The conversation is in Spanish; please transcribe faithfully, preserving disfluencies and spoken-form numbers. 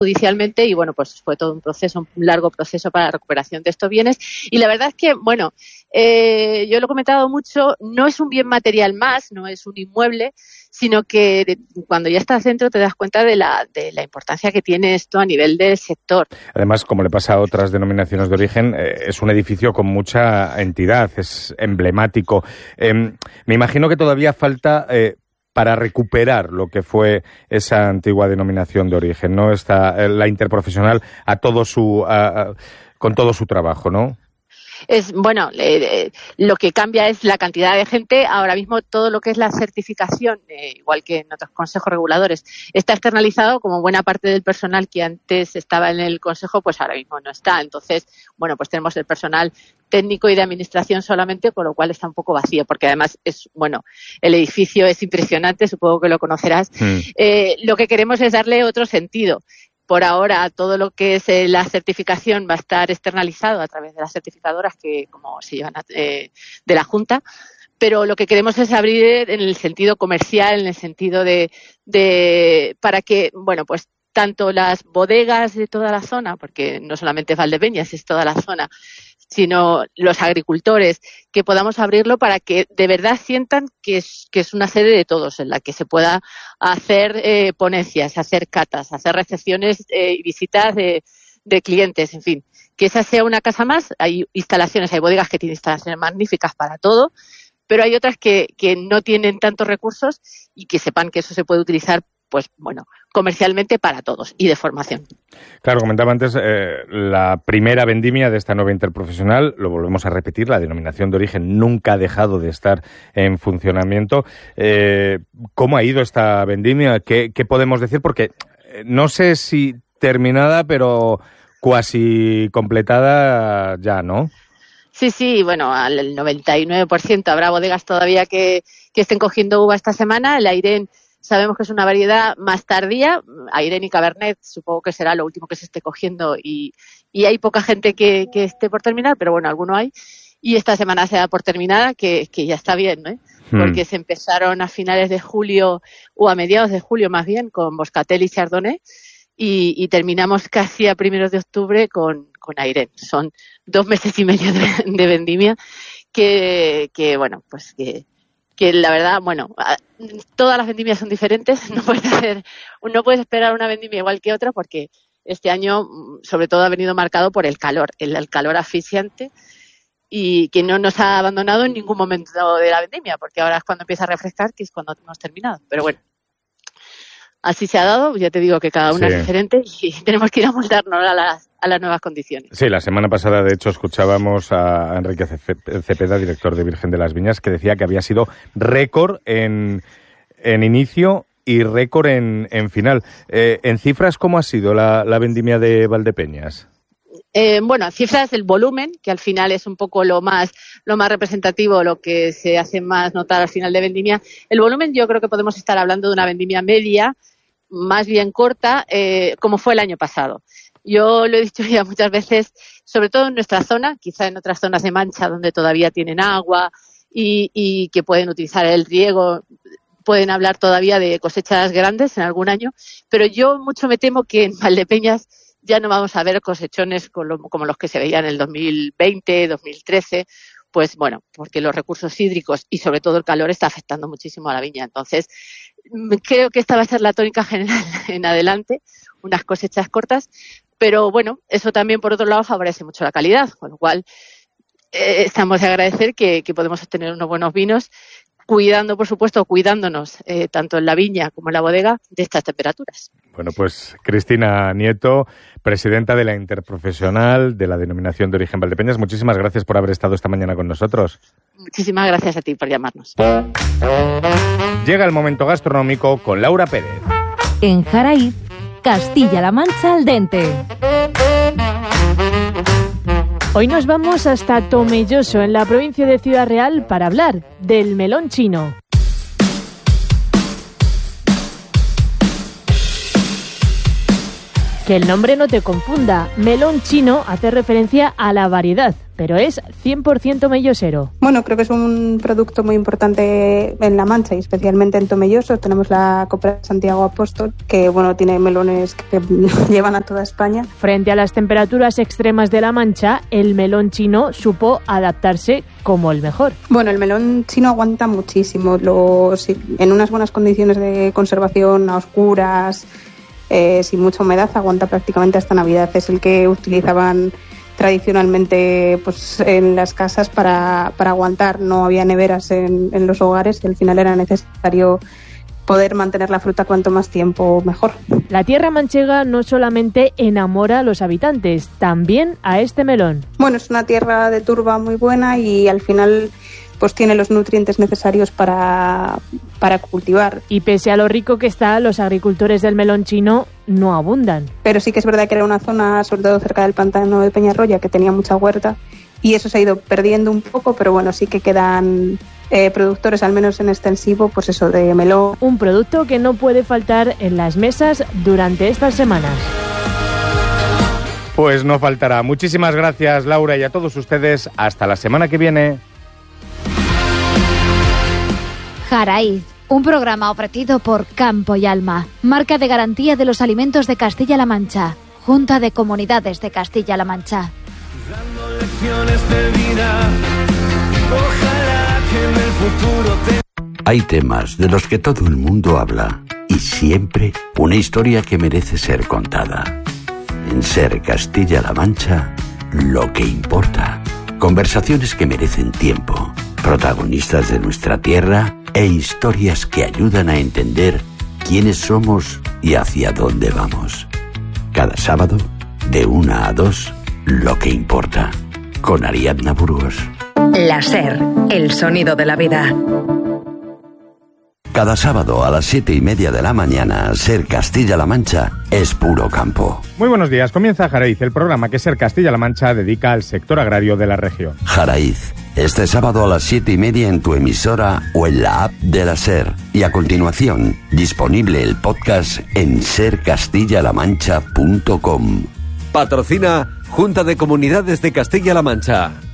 judicialmente y bueno, pues fue todo un proceso, un largo proceso para la recuperación de estos bienes. Y la verdad es que, bueno, eh, yo lo he comentado mucho, no es un bien material más, no es un inmueble, sino que de, cuando ya estás dentro te das cuenta de la, de la importancia que tiene esto a nivel del sector. Además, como le pasa a otras denominaciones de origen, eh, es un edificio con mucha entidad, es emblemático. Eh, me imagino que todavía falta... Eh, para recuperar lo que fue esa antigua denominación de origen, ¿no? Está la interprofesional a todo su a, a, con todo su trabajo, ¿no? Es bueno, eh, lo que cambia es la cantidad de gente. Ahora mismo todo lo que es la certificación, eh, igual que en otros consejos reguladores, está externalizado, como buena parte del personal que antes estaba en el consejo, pues ahora mismo no está. Entonces, bueno, pues tenemos el personal técnico y de administración solamente, con lo cual está un poco vacío, porque además es, bueno, el edificio es impresionante, supongo que lo conocerás. Mm. Eh, lo que queremos es darle otro sentido. Por ahora, todo lo que es eh, la certificación va a estar externalizado a través de las certificadoras que, como se llevan eh, de la Junta, pero lo que queremos es abrir en el sentido comercial, en el sentido de, de para que, bueno, pues tanto las bodegas de toda la zona, porque no solamente es Valdepeñas, es toda la zona, sino los agricultores, que podamos abrirlo para que de verdad sientan que es, que es una sede de todos, en la que se pueda hacer eh, ponencias, hacer catas, hacer recepciones y eh, visitas de, de clientes, en fin, que esa sea una casa más. Hay instalaciones, hay bodegas que tienen instalaciones magníficas para todo, pero hay otras que, que no tienen tantos recursos y que sepan que eso se puede utilizar, pues bueno, comercialmente para todos y de formación. Claro, comentaba antes eh, la primera vendimia de esta nueva interprofesional, lo volvemos a repetir, la denominación de origen nunca ha dejado de estar en funcionamiento. Eh, ¿Cómo ha ido esta vendimia? ¿Qué, qué podemos decir? Porque eh, no sé si terminada, pero cuasi completada ya, ¿no? Sí, sí, bueno, al noventa y nueve por ciento. Habrá bodegas todavía que, que estén cogiendo uva esta semana. El Airén sabemos que es una variedad más tardía. Airén y Cabernet supongo que será lo último que se esté cogiendo y, y hay poca gente que, que esté por terminar, pero bueno, alguno hay. Y esta semana se da por terminada, que, que ya está bien, ¿no? Porque hmm. se empezaron a finales de julio o a mediados de julio más bien con Moscatel y Chardonnay y, y terminamos casi a primeros de octubre con, con Airén. Son dos meses y medio de, de vendimia que, que bueno, pues que que la verdad, bueno, todas las vendimias son diferentes, no puedes hacer, no puedes esperar una vendimia igual que otra porque este año, sobre todo, ha venido marcado por el calor, el, el calor asfixiante y que no nos ha abandonado en ningún momento de la vendimia, porque ahora es cuando empieza a refrescar, que es cuando hemos terminado. Pero bueno, así se ha dado, ya te digo que cada una sí. es diferente y tenemos que ir a moldarnos a las, a las nuevas condiciones. Sí, la semana pasada, de hecho, escuchábamos a Enrique Cepeda, director de Virgen de las Viñas, que decía que había sido récord en, en inicio y récord en, en final. Eh, en cifras, ¿cómo ha sido la, la vendimia de Valdepeñas? Eh, bueno, cifras del volumen, que al final es un poco lo más lo más representativo, lo que se hace más notar al final de vendimia. El volumen, yo creo que podemos estar hablando de una vendimia media, más bien corta, eh, como fue el año pasado. Yo lo he dicho ya muchas veces, sobre todo en nuestra zona, quizá en otras zonas de Mancha donde todavía tienen agua y, y que pueden utilizar el riego, pueden hablar todavía de cosechas grandes en algún año, pero yo mucho me temo que en Valdepeñas ya no vamos a ver cosechones como los que se veían en el dos mil veinte, dos mil trece, pues bueno, porque los recursos hídricos y sobre todo el calor está afectando muchísimo a la viña. Entonces, creo que esta va a ser la tónica general en adelante, unas cosechas cortas, pero bueno, eso también por otro lado favorece mucho la calidad, con lo cual eh, estamos de agradecer que, que podemos obtener unos buenos vinos, cuidando, por supuesto, cuidándonos eh, tanto en la viña como en la bodega de estas temperaturas. Bueno, pues Cristina Nieto, presidenta de la Interprofesional de la Denominación de Origen Valdepeñas, muchísimas gracias por haber estado esta mañana con nosotros. Muchísimas gracias a ti por llamarnos. Llega el momento gastronómico con Laura Pérez. En Jaraíz, Castilla-La Mancha al dente. Hoy nos vamos hasta Tomelloso, en la provincia de Ciudad Real, para hablar del melón chino. Que el nombre no te confunda. Melón chino hace referencia a la variedad, pero es cien por ciento mellosero. Bueno, creo que es un producto muy importante en La Mancha y especialmente en Tomelloso. Tenemos la Cooperativa Santiago Apóstol, que bueno, tiene melones que llevan a toda España. Frente a las temperaturas extremas de La Mancha, el melón chino supo adaptarse como el mejor. Bueno, el melón chino aguanta muchísimo. Los, en unas buenas condiciones de conservación, a oscuras, eh, sin mucha humedad, aguanta prácticamente hasta Navidad. Es el que utilizaban tradicionalmente pues en las casas para, para aguantar. No había neveras en, en los hogares y al final era necesario poder mantener la fruta cuanto más tiempo mejor. La tierra manchega no solamente enamora a los habitantes, también a este melón. Bueno, es una tierra de turba muy buena y al final pues tiene los nutrientes necesarios para, para cultivar. Y pese a lo rico que está, los agricultores del melón chino no abundan. Pero sí que es verdad que era una zona, sobre todo cerca del pantano de Peñarroya, que tenía mucha huerta y eso se ha ido perdiendo un poco, pero bueno, sí que quedan eh, productores, al menos en extensivo, pues eso, de melón. Un producto que no puede faltar en las mesas durante estas semanas. Pues no faltará. Muchísimas gracias, Laura, y a todos ustedes. Hasta la semana que viene. Jaraíz, un programa ofrecido por Campo y Alma, marca de garantía de los alimentos de Castilla-La Mancha, Junta de Comunidades de Castilla-La Mancha. Dando lecciones de vida, ojalá que en el futuro te... Hay temas de los que todo el mundo habla y siempre una historia que merece ser contada. En Ser Castilla-La Mancha, lo que importa. Conversaciones que merecen tiempo, protagonistas de nuestra tierra e historias que ayudan a entender quiénes somos y hacia dónde vamos. Cada sábado, de una a dos, lo que importa, con Ariadna Burgos. La Ser, el sonido de la vida. Cada sábado a las siete y media de la mañana, Ser Castilla-La Mancha es puro campo. Muy buenos días, comienza Jaraíz, el programa que Ser Castilla-La Mancha dedica al sector agrario de la región. Jaraíz, este sábado a las siete y media en tu emisora o en la app de la Ser. Y a continuación, disponible el podcast en ser castilla la mancha punto com. Patrocina Junta de Comunidades de Castilla-La Mancha.